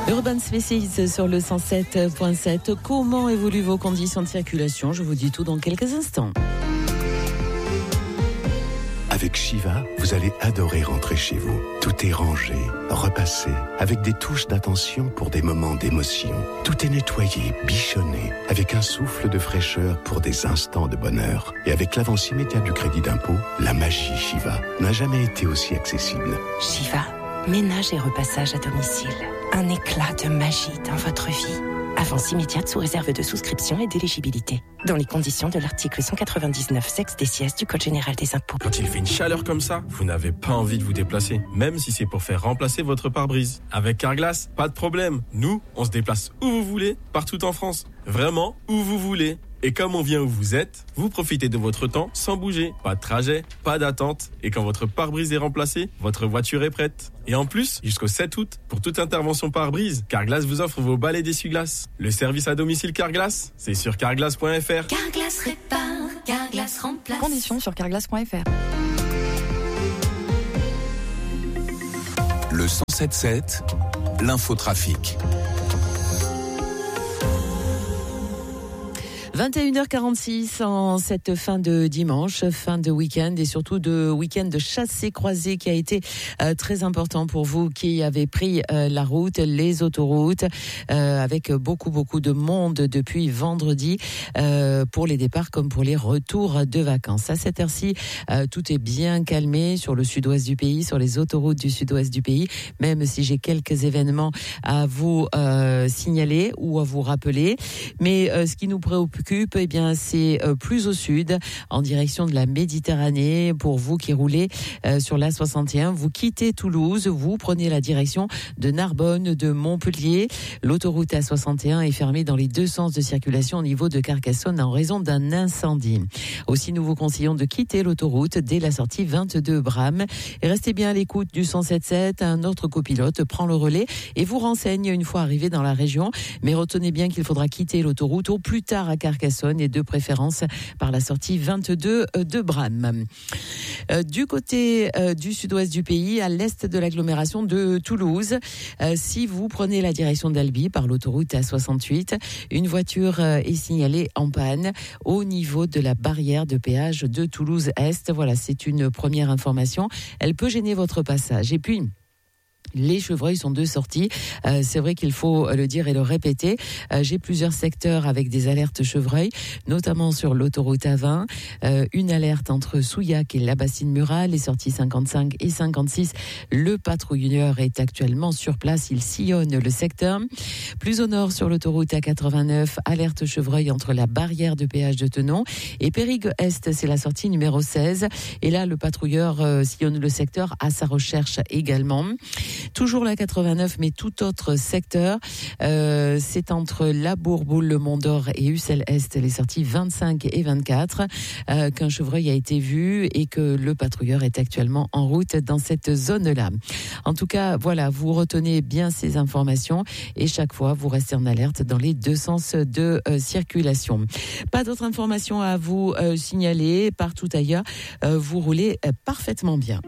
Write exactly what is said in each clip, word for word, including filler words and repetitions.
Urban Spaces sur le cent sept virgule sept. Comment évoluent vos conditions de circulation? Je vous dis tout dans quelques instants. Avec Shiva, vous allez adorer rentrer chez vous. Tout est rangé, repassé, avec des touches d'attention pour des moments d'émotion. Tout est nettoyé, bichonné, avec un souffle de fraîcheur pour des instants de bonheur. Et avec l'avance immédiate du crédit d'impôt, la magie Shiva n'a jamais été aussi accessible. Shiva, ménage et repassage à domicile. Un éclat de magie dans votre vie. Avance immédiate sous réserve de souscription et d'éligibilité. Dans les conditions de l'article cent quatre-vingt-dix-neuf sexe D C S du Code général des impôts. Quand il fait une chaleur comme ça, vous n'avez pas envie de vous déplacer, même si c'est pour faire remplacer votre pare-brise. Avec Carglass, pas de problème. Nous, on se déplace où vous voulez, partout en France. Vraiment, où vous voulez. Et comme on vient où vous êtes, vous profitez de votre temps sans bouger. Pas de trajet, pas d'attente. Et quand votre pare-brise est remplacé, votre voiture est prête. Et en plus, jusqu'au sept août, pour toute intervention pare-brise, Carglass vous offre vos balais d'essuie-glace. Le service à domicile Carglass, c'est sur carglass point f r. Carglass répare, Carglass remplace. Conditions sur carglass point f r. Le cent sept virgule sept, l'infotrafic. vingt et une heures quarante-six en cette fin de dimanche, fin de week-end et surtout de week-end de chassé-croisé qui a été euh, très important pour vous qui avez pris euh, la route, les autoroutes, euh, avec beaucoup beaucoup de monde depuis vendredi euh, pour les départs comme pour les retours de vacances. À cette heure-ci, euh, tout est bien calmé sur le sud-ouest du pays, sur les autoroutes du sud-ouest du pays, même si j'ai quelques événements à vous euh, signaler ou à vous rappeler. Mais euh, ce qui nous préoccupe, eh bien, c'est euh, plus au sud, en direction de la Méditerranée. Pour vous qui roulez euh, sur l'A soixante et un, vous quittez Toulouse, vous prenez la direction de Narbonne, de Montpellier. L'autoroute A soixante et un est fermée dans les deux sens de circulation au niveau de Carcassonne en raison d'un incendie. Aussi, nous vous conseillons de quitter l'autoroute dès la sortie vingt-deux Bram. Et restez bien à l'écoute du cent sept virgule sept. Un autre copilote prend le relais et vous renseigne une fois arrivé dans la région. Mais retenez bien qu'il faudra quitter l'autoroute au plus tard à Carcassonne et de préférence par la sortie vingt-deux de Bram. Euh, du côté euh, du sud-ouest du pays, à l'est de l'agglomération de Toulouse, euh, si vous prenez la direction d'Albi par l'autoroute A soixante-huit, une voiture euh, est signalée en panne au niveau de la barrière de péage de Toulouse-Est. Voilà, c'est une première information. Elle peut gêner votre passage. Et puis, les chevreuils sont de sortie. Euh, c'est vrai qu'il faut le dire et le répéter. Euh, j'ai plusieurs secteurs avec des alertes chevreuils, notamment sur l'autoroute A vingt. Euh, une alerte entre Souillac et la Bassine Murale, les sorties cinquante-cinq et cinquante-six. Le patrouilleur est actuellement sur place. Il sillonne le secteur. Plus au nord, sur l'autoroute A quatre-vingt-neuf, alerte chevreuil entre la barrière de péage de Tenon et Périgueux-Est. C'est la sortie numéro seize. Et là, le patrouilleur euh, sillonne le secteur à sa recherche également. Toujours la quatre-vingt-neuf, mais tout autre secteur. Euh, c'est entre La Bourboule, le Mont d'Or et Ussel-Est, les sorties vingt-cinq et vingt-quatre, euh, qu'un chevreuil a été vu et que le patrouilleur est actuellement en route dans cette zone-là. En tout cas, voilà, vous retenez bien ces informations et chaque fois, vous restez en alerte dans les deux sens de euh, circulation. Pas d'autres informations à vous euh, signaler. Partout ailleurs, euh, vous roulez euh, parfaitement bien.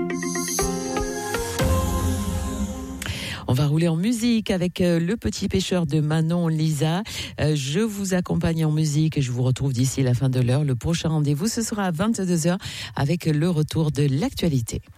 On va rouler en musique avec Le Petit Pêcheur de Manon Lisa. Euh, je vous accompagne en musique et je vous retrouve d'ici la fin de l'heure. Le prochain rendez-vous, ce sera à vingt-deux heures avec le retour de l'actualité.